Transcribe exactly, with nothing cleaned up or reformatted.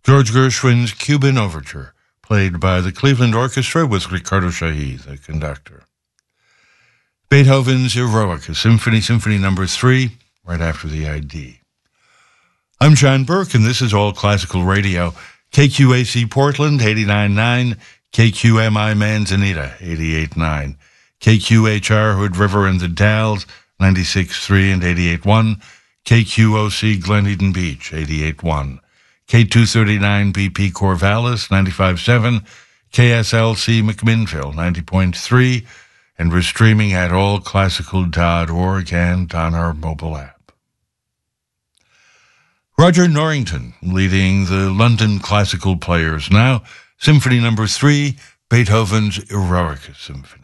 George Gershwin's Cuban Overture, played by the Cleveland Orchestra with Ricardo Chailly, the conductor. Beethoven's Eroica Symphony, Symphony Number three, right after the I D. I'm John Burke, and this is All Classical Radio. K Q A C Portland, eighty-nine point nine, K Q M I Manzanita, eighty-eight point nine, K Q H R Hood River and the Dalles, ninety-six point three and eighty-eight point one, K Q O C Glen Eden Beach, eighty-eight point one, K two thirty-nine B P Corvallis, ninety-five point seven, K S L C McMinnville, ninety point three, and we're streaming at all classical dot org and on our mobile app. Roger Norrington leading the London Classical Players now, Symphony Number three, Beethoven's Eroica Symphony.